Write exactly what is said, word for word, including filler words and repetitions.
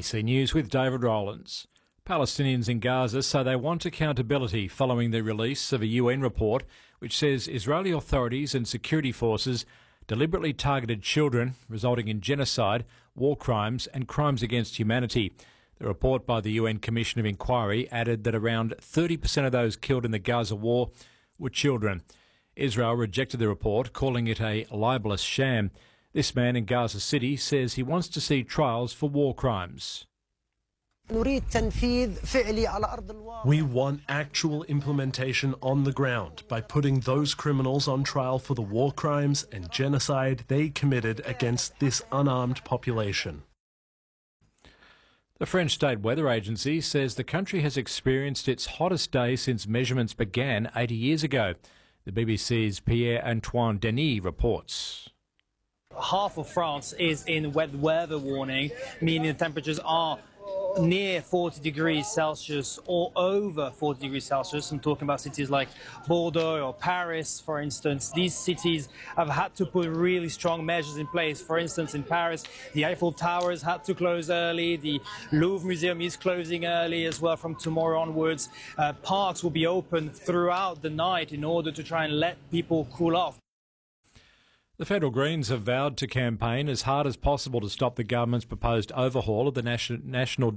B C News with David Rowlands. Palestinians in Gaza say they want accountability following the release of a U N report which says Israeli authorities and security forces deliberately targeted children, resulting in genocide, war crimes and crimes against humanity. The report by the U N Commission of Inquiry added that around thirty percent of those killed in the Gaza war were children. Israel rejected the report, calling it a libelous sham. This man in Gaza City says he wants to see trials for war crimes. We want actual implementation on the ground by putting those criminals on trial for the war crimes and genocide they committed against this unarmed population. The French State Weather Agency says the country has experienced its hottest day since measurements began eighty years ago. The B B C's Pierre-Antoine Denis reports. Half of France is in wet weather warning, meaning the temperatures are near forty degrees Celsius or over forty degrees Celsius. I'm talking about cities like Bordeaux or Paris, for instance. These cities have had to put really strong measures in place. For instance, in Paris, the Eiffel Towers had to close early. The Louvre Museum is closing early as well from tomorrow onwards. Uh, parks will be open throughout the night in order to try and let people cool off. The Federal Greens have vowed to campaign as hard as possible to stop the government's proposed overhaul of the National